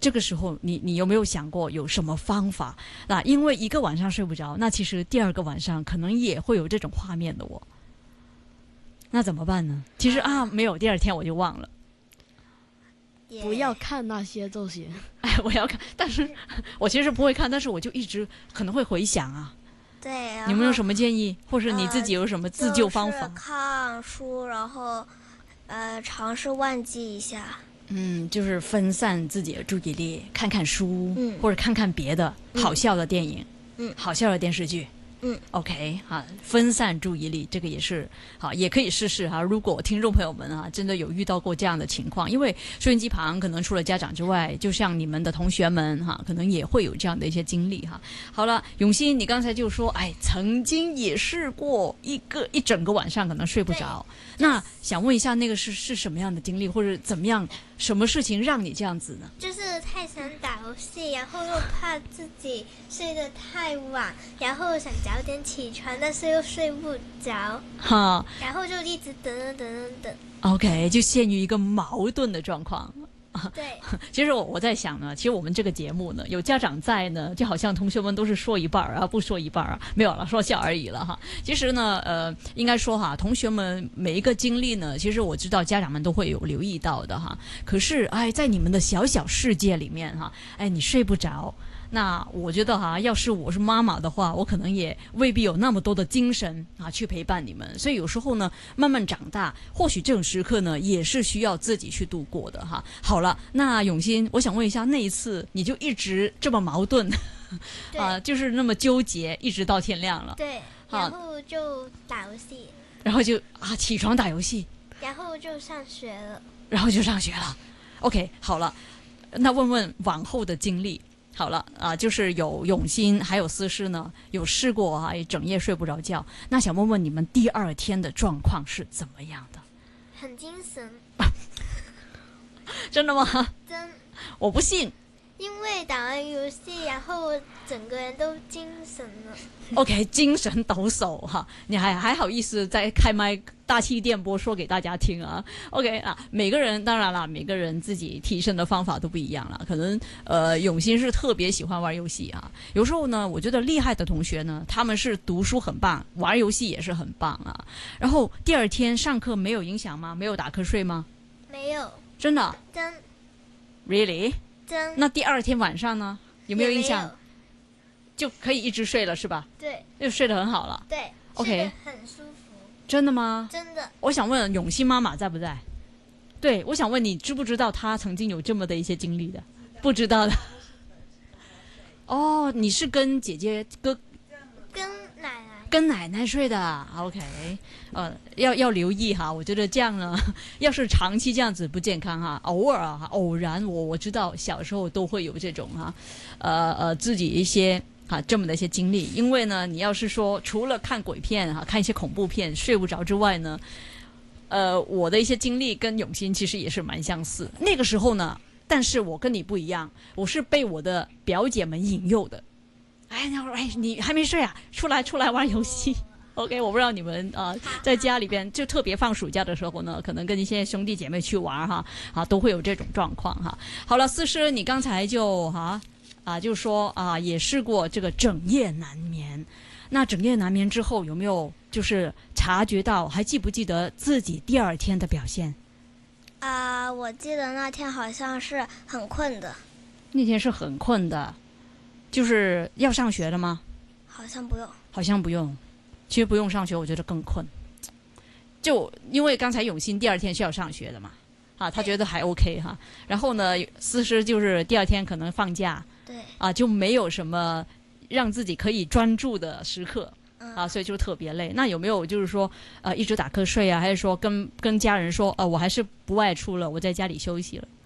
这个时候你有没有想过有什么方法？那因为一个晚上睡不着，那其实第二个晚上可能也会有这种画面的哦。那怎么办呢？其实没有，第二天我就忘了。 不要看那些就行。 哎，我要看，但是我其实不会看，但是我就一直可能会回想啊。 对， 有没有什么建议，或者你自己有什么自救方法？ 就是看书，然后尝试忘记一下。 就是分散自己的注意力，看看书，或者看看别的好笑的电影，好笑的电视剧。OK 分散注意力，这个也是好，也可以试试哈。如果听众朋友们真的有遇到过这样的情况，因为收音机旁可能除了家长之外，就像你们的同学们可能也会有这样的一些经历哈。好了，永新，你刚才就说，曾经也试过一整个晚上可能睡不着，那想问一下，那个是什么样的经历，或者怎么样，什么事情让你这样子呢？ 就是太想打游戏，然后又怕自己睡得太晚，然后想早点起床，但是又睡不着，然后就一直等。 OK， 就陷于一个矛盾的状况。 对， 其实我在想呢，其实我们这个节目呢，有家长在呢，就好像同学们都是说一半不说一半没有了，说笑而已了哈。其实呢，应该说同学们每一个经历呢，其实我知道家长们都会有留意到的哈。可是在你们的小小世界里面你睡不着。那我觉得要是我是妈妈的话，我可能也未必有那么多的精神去陪伴你们。所以有时候呢，慢慢长大，或许这种时刻呢，也是需要自己去度过的哈。好了，那永新，我想问一下，那一次你就一直这么矛盾就是那么纠结，一直到天亮了。 对，然后就打游戏， 然后就起床打游戏， 然后就上学了。 OK， 好了，那问问往后的经历。好了就是有永新还有思诗呢，有试过整夜睡不着觉。那想问问你们第二天的状况是怎么样的？ 很精神。 真的吗？ 真。 我不信。 因为打完游戏，然后整个人都精神了。 OK， 精神抖擞你还好意思在开麦大气电波说给大家听啊 ？OK 每个人当然啦，每个人自己提升的方法都不一样了。可能永新是特别喜欢玩游戏有时候呢，我觉得厉害的同学呢，他们是读书很棒，玩游戏也是很棒然后第二天上课没有影响吗？没有打瞌睡吗？ 没有。 真的？ 真。 Really？那第二天晚上呢？有没有印象？就可以一直睡了是吧？ 对， 就睡得很好了。 对 ，OK， 睡得很舒服。 真的吗？ 真的。 我想问永新妈妈在不在？对，我想问你知不知道她曾经有这么的一些经历的？不知道的。你是跟姐姐跟奶奶睡的 ，OK， 要留意我觉得这样呢，要是长期这样子不健康偶尔偶然我知道小时候都会有这种自己一些这么的一些经历。因为呢，你要是说除了看鬼片看一些恐怖片睡不着之外呢，我的一些经历跟永新其实也是蛮相似。那个时候呢，但是我跟你不一样，我是被我的表姐们引诱的。你还没睡出来玩游戏。OK， 我不知道你们在家里边就特别放暑假的时候呢，可能跟一些兄弟姐妹去玩都会有这种状况好了，思诗，你刚才就就说也试过这个整夜难眠。那整夜难眠之后有没有就是察觉到，还记不记得自己第二天的表现？ 我记得那天好像是很困的。 那天是很困的。就是要上学了吗？ 好像不用。 好像不用。其实不用上学，我觉得更困。就因为刚才永新第二天是要上学的嘛，他觉得还 OK 然后呢，思诗就是第二天可能放假， 对就没有什么让自己可以专注的时刻，所以就特别累。那有没有就是说一直打瞌睡还是说跟家人说我还是不外出了，我在家里休息了？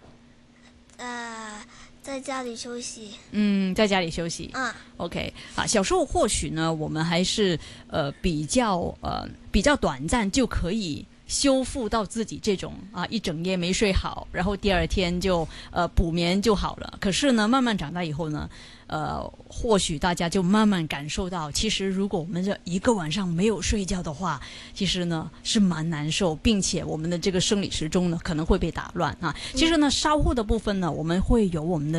在家里休息。 在家里休息。OK， 小时候或许呢，我们还是比较短暂就可以修复到自己这种一整夜没睡好，然后第二天就补眠就好了。可是呢，慢慢长大以后呢，或许大家就慢慢感受到，其实如果我们这一个晚上没有睡觉的话，其实呢是蛮难受，并且我们的这个生理时钟呢可能会被打乱其实呢，稍后的部分呢，我们会有我们的